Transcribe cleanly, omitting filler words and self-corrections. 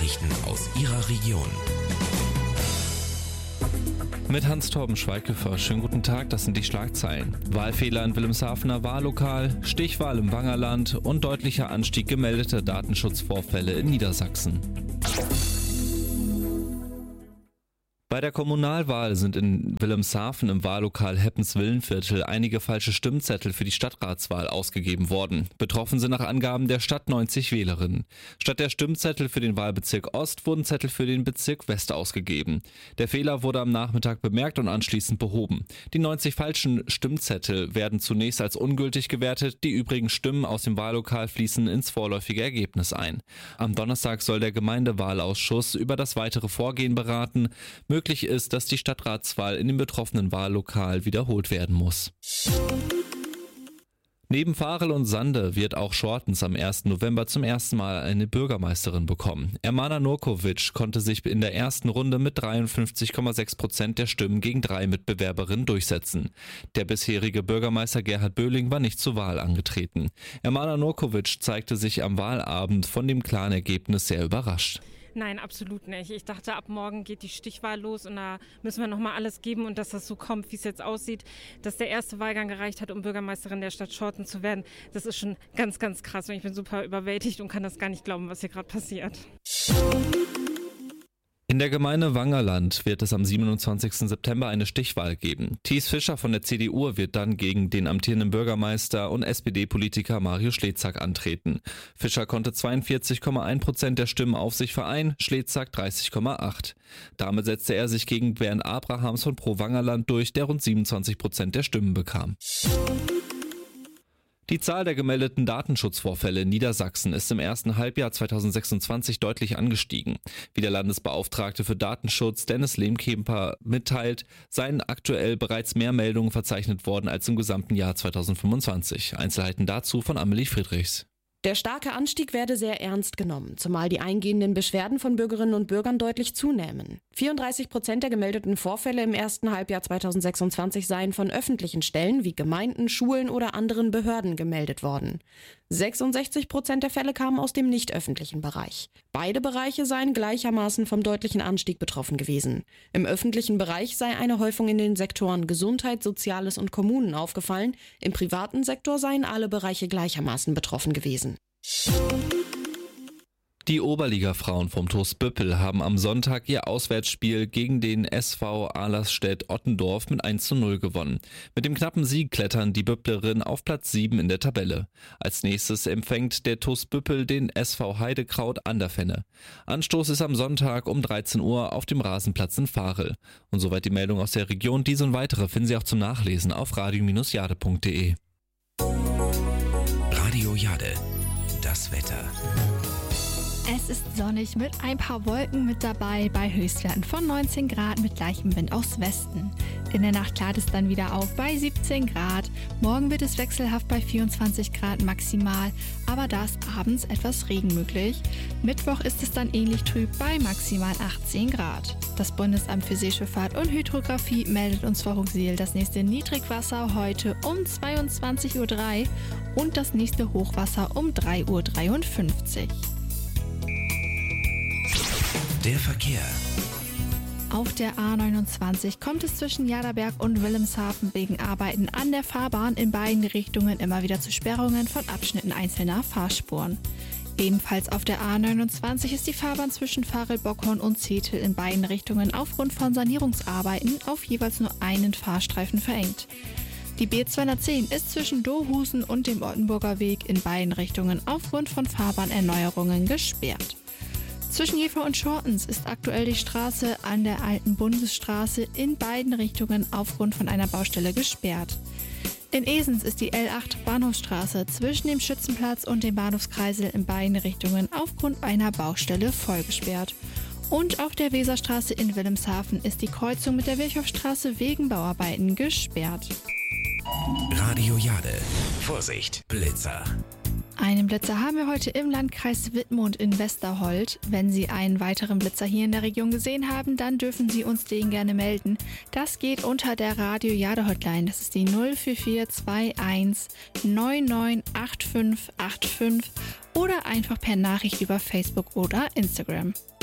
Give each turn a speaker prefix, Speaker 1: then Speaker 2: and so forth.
Speaker 1: Nachrichten aus Ihrer Region.
Speaker 2: Mit Hans-Torben Schweighöfer. Schönen guten Tag, das sind die Schlagzeilen. Wahlfehler in Wilhelmshavener Wahllokal, Stichwahl im Wangerland und deutlicher Anstieg gemeldeter Datenschutzvorfälle in Niedersachsen. Bei der Kommunalwahl sind in Wilhelmshaven im Wahllokal Heppens-Villenviertel einige falsche Stimmzettel für die Stadtratswahl ausgegeben worden. Betroffen sind nach Angaben der Stadt 90 Wählerinnen. Statt der Stimmzettel für den Wahlbezirk Ost wurden Zettel für den Bezirk West ausgegeben. Der Fehler wurde am Nachmittag bemerkt und anschließend behoben. Die 90 falschen Stimmzettel werden zunächst als ungültig gewertet, die übrigen Stimmen aus dem Wahllokal fließen ins vorläufige Ergebnis ein. Am Donnerstag soll der Gemeindewahlausschuss über das weitere Vorgehen beraten. Möglich ist, dass die Stadtratswahl in dem betroffenen Wahllokal wiederholt werden muss. Neben Varel und Sande wird auch Schortens am 1. November zum ersten Mal eine Bürgermeisterin bekommen. Ermana Nurkovic konnte sich in der ersten Runde mit 53,6% der Stimmen gegen 3 Mitbewerberinnen durchsetzen. Der bisherige Bürgermeister Gerhard Böhling war nicht zur Wahl angetreten. Ermana Nurkovic zeigte sich am Wahlabend von dem klaren Ergebnis sehr überrascht.
Speaker 3: Nein, absolut nicht. Ich dachte, ab morgen geht die Stichwahl los und da müssen wir nochmal alles geben und dass das so kommt, wie es jetzt aussieht, dass der erste Wahlgang gereicht hat, um Bürgermeisterin der Stadt Schorten zu werden. Das ist schon ganz, ganz krass und ich bin super überwältigt und kann das gar nicht glauben, was hier gerade passiert.
Speaker 2: In der Gemeinde Wangerland wird es am 27. September eine Stichwahl geben. Thies Fischer von der CDU wird dann gegen den amtierenden Bürgermeister und SPD-Politiker Mario Schlezack antreten. Fischer konnte 42,1% der Stimmen auf sich vereinen, Schlezack 30,8%. Damit setzte er sich gegen Bernd Abrahams von Pro Wangerland durch, der rund 27% der Stimmen bekam. Die Zahl der gemeldeten Datenschutzvorfälle in Niedersachsen ist im ersten Halbjahr 2026 deutlich angestiegen. Wie der Landesbeauftragte für Datenschutz Dennis Lehmkemper mitteilt, seien aktuell bereits mehr Meldungen verzeichnet worden als im gesamten Jahr 2025. Einzelheiten dazu von Amelie Friedrichs.
Speaker 4: Der starke Anstieg werde sehr ernst genommen, zumal die eingehenden Beschwerden von Bürgerinnen und Bürgern deutlich zunehmen. 34% der gemeldeten Vorfälle im ersten Halbjahr 2026 seien von öffentlichen Stellen wie Gemeinden, Schulen oder anderen Behörden gemeldet worden. 66% der Fälle kamen aus dem nicht öffentlichen Bereich. Beide Bereiche seien gleichermaßen vom deutlichen Anstieg betroffen gewesen. Im öffentlichen Bereich sei eine Häufung in den Sektoren Gesundheit, Soziales und Kommunen aufgefallen. Im privaten Sektor seien alle Bereiche gleichermaßen betroffen gewesen.
Speaker 2: Die Oberliga-Frauen vom TuS Büppel haben am Sonntag ihr Auswärtsspiel gegen den SV Ahlerstedt-Ottendorf mit 1:0 gewonnen. Mit dem knappen Sieg klettern die Büpplerinnen auf Platz 7 in der Tabelle. Als nächstes empfängt der TuS Büppel den SV Heidekraut Anderfenne. Anstoß ist am Sonntag um 13 Uhr auf dem Rasenplatz in Varel. Und soweit die Meldung aus der Region. Diese und weitere finden Sie auch zum Nachlesen auf radio-jade.de.
Speaker 1: Radio Jade, das Wetter.
Speaker 5: Es ist sonnig mit ein paar Wolken mit dabei bei Höchstwerten von 19 Grad mit leichtem Wind aus Westen. In der Nacht klart es dann wieder auf bei 17 Grad. Morgen wird es wechselhaft bei 24 Grad maximal, aber da ist abends etwas Regen möglich. Mittwoch ist es dann ähnlich trüb bei maximal 18 Grad. Das Bundesamt für Seeschifffahrt und Hydrographie meldet uns vor Hooksiel das nächste Niedrigwasser heute um 22:03 Uhr und das nächste Hochwasser um 3:53 Uhr.
Speaker 1: Der Verkehr.
Speaker 5: Auf der A29 kommt es zwischen Jaderberg und Wilhelmshaven wegen Arbeiten an der Fahrbahn in beiden Richtungen immer wieder zu Sperrungen von Abschnitten einzelner Fahrspuren. Ebenfalls auf der A29 ist die Fahrbahn zwischen Varel-Bockhorn und Zetel in beiden Richtungen aufgrund von Sanierungsarbeiten auf jeweils nur einen Fahrstreifen verengt. Die B210 ist zwischen Dohusen und dem Ottenburger Weg in beiden Richtungen aufgrund von Fahrbahnerneuerungen gesperrt. Zwischen Jever und Schortens ist aktuell die Straße an der alten Bundesstraße in beiden Richtungen aufgrund von einer Baustelle gesperrt. In Esens ist die L8 Bahnhofsstraße zwischen dem Schützenplatz und dem Bahnhofskreisel in beiden Richtungen aufgrund einer Baustelle vollgesperrt. Und auf der Weserstraße in Wilhelmshaven ist die Kreuzung mit der Virchowstraße wegen Bauarbeiten gesperrt.
Speaker 1: Radio Jade. Vorsicht, Blitzer.
Speaker 5: Einen Blitzer haben wir heute im Landkreis Wittmund in Westerhold. Wenn Sie einen weiteren Blitzer hier in der Region gesehen haben, dann dürfen Sie uns den gerne melden. Das geht unter der Radio Jade Hotline. Das ist die 04421 998585 oder einfach per Nachricht über Facebook oder Instagram.